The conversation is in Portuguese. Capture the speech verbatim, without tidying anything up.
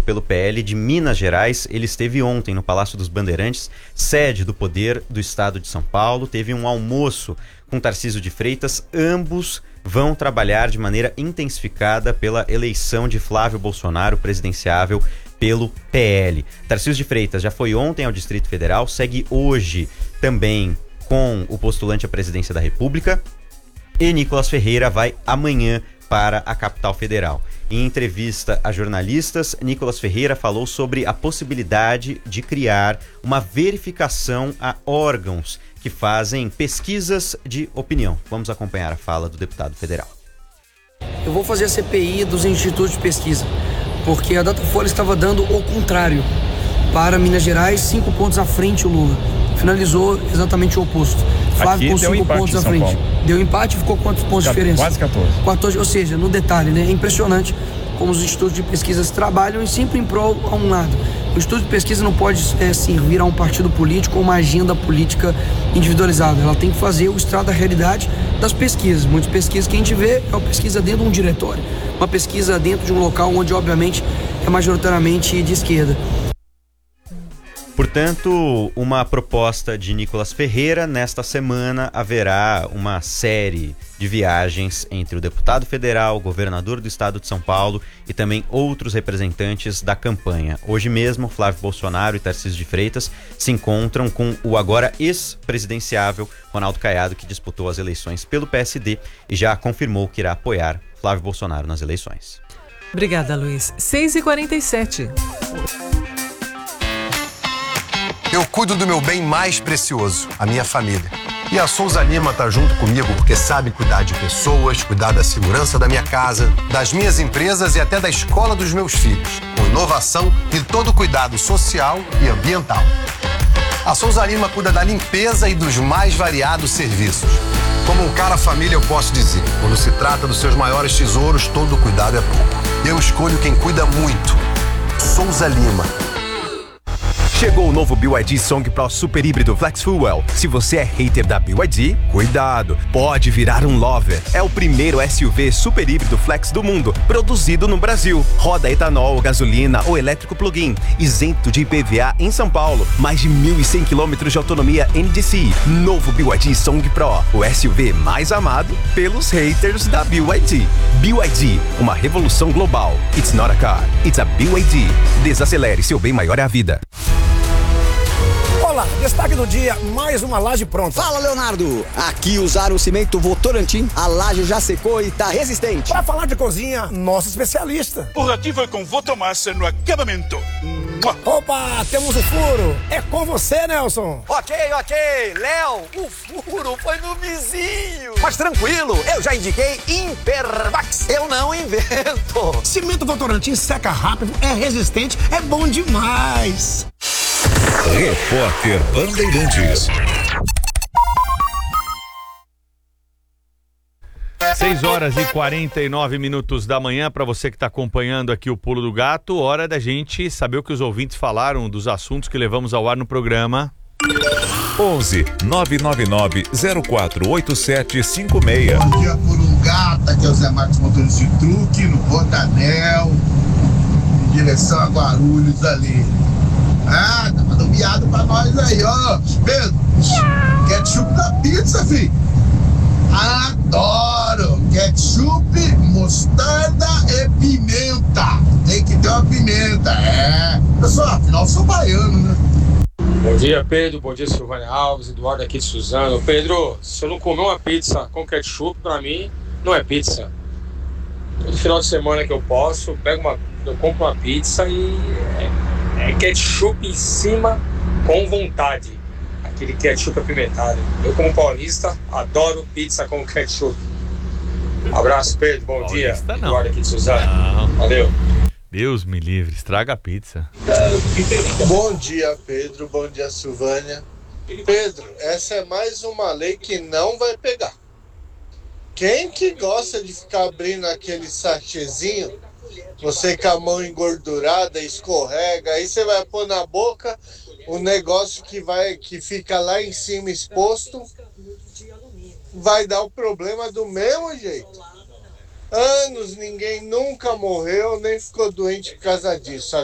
pelo P L de Minas Gerais. Ele esteve ontem no Palácio dos Bandeirantes, sede do Poder do Estado de São Paulo. Teve um almoço com Tarcísio de Freitas. Ambos vão trabalhar de maneira intensificada pela eleição de Flávio Bolsonaro, presidenciável pelo P L. Tarcísio de Freitas já foi ontem ao Distrito Federal, segue hoje também com o postulante à presidência da República, e Nicolas Ferreira vai amanhã para a capital federal. Em entrevista a jornalistas, Nicolas Ferreira falou sobre a possibilidade de criar uma verificação a órgãos que fazem pesquisas de opinião. Vamos acompanhar a fala do deputado federal. Eu vou fazer a C P I dos institutos de pesquisa, porque a Datafolha estava dando o contrário. Para Minas Gerais, cinco pontos à frente o Lula. Finalizou exatamente o oposto. Flávio com cinco pontos à frente. Deu empate e ficou quantos pontos de diferença? Quase catorze. quatorze. Ou seja, no detalhe, né? É impressionante como os institutos de pesquisas trabalham e sempre em prol a um lado. O instituto de pesquisa não pode é, servir a um partido político ou uma agenda política individualizada. Ela tem que fazer o estrado da realidade das pesquisas. Muitas pesquisas que a gente vê é uma pesquisa dentro de um diretório. Uma pesquisa dentro de um local onde, obviamente, é majoritariamente de esquerda. Portanto, uma proposta de Nicolas Ferreira. Nesta semana haverá uma série de viagens entre o deputado federal, o governador do estado de São Paulo e também outros representantes da campanha. Hoje mesmo, Flávio Bolsonaro e Tarcísio de Freitas se encontram com o agora ex-presidenciável Ronaldo Caiado, que disputou as eleições pelo P S D e já confirmou que irá apoiar Flávio Bolsonaro nas eleições. Obrigada, Luiz. seis e quarenta e sete. Eu cuido do meu bem mais precioso, a minha família. E a Souza Lima tá junto comigo porque sabe cuidar de pessoas, cuidar da segurança da minha casa, das minhas empresas e até da escola dos meus filhos, com inovação e todo cuidado social e ambiental. A Souza Lima cuida da limpeza e dos mais variados serviços. Como um cara família, eu posso dizer, quando se trata dos seus maiores tesouros, todo cuidado é pouco. Eu escolho quem cuida muito. Souza Lima. Chegou o novo B Y D Song Pro Super Híbrido Flex Fuel. Se você é hater da B Y D, cuidado, pode virar um lover. É o primeiro S U V super híbrido flex do mundo, produzido no Brasil. Roda etanol, gasolina ou elétrico plug-in, isento de I P V A em São Paulo. Mais de mil e cem quilômetros de autonomia N D C I. Novo B Y D Song Pro, o S U V mais amado pelos haters da B Y D. B Y D, uma revolução global. It's not a car, it's a B Y D. Desacelere, seu bem maior é a vida. Olá, destaque do dia, mais uma laje pronta. Fala, Leonardo! Aqui usaram o cimento Votorantim, a laje já secou e tá resistente. Para falar de cozinha, nosso especialista. O Rati foi com Votomassa no acabamento. Opa, temos o furo. É com você, Nelson. Ok, ok. Léo, o furo foi no vizinho. Mas tranquilo, eu já indiquei Impervax. Eu não invento. Cimento Votorantim seca rápido, é resistente, é bom demais. Repórter Bandeirantes. seis horas e quarenta e nove minutos da manhã, para você que está acompanhando aqui o Pulo do Gato, hora da gente saber o que os ouvintes falaram dos assuntos que levamos ao ar no programa. onze nove nove nove zero quatro oito sete cinco seis. Bom dia, Pulo do Gato, aqui é o Zé Marcos, motorista de truque, no Rodanel, em direção a Guarulhos ali. Ah, tá mandando miado pra nós aí, ó. Pedro, ketchup na pizza, filho. Adoro! Ketchup, mostarda e pimenta. Tem que ter uma pimenta, é. Pessoal, afinal eu sou baiano, né? Bom dia, Pedro. Bom dia, Silvânia Alves, Eduardo aqui de Suzano. Pedro, se eu não comer uma pizza com ketchup, pra mim, não é pizza. Todo final de semana que eu posso, eu, pego uma, eu compro uma pizza e é, é ketchup em cima com vontade. Aquele ketchup apimentado. Eu, como paulista, adoro pizza com ketchup. Abraço, Pedro. Bom paulista, dia. Não. Eduardo aqui de Suzano. Não. Valeu. Deus me livre, estraga a pizza. Bom dia, Pedro. Bom dia, Silvânia. Pedro, essa é mais uma lei que não vai pegar. Quem que gosta de ficar abrindo aquele sachêzinho, você com a mão engordurada, escorrega, aí você vai pôr na boca o negócio que, vai, que fica lá em cima exposto, vai dar o problema do mesmo jeito. Anos, ninguém nunca morreu, nem ficou doente por causa disso.